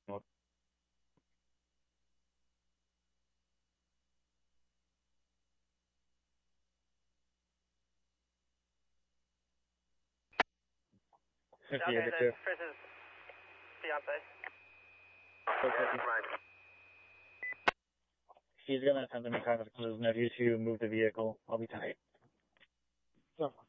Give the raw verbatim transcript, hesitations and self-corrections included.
Okay, fifty, then Chris's fiance. Yeah, right. He's gonna attempt to make contact with his nephew to move the vehicle. I'll be tight. So.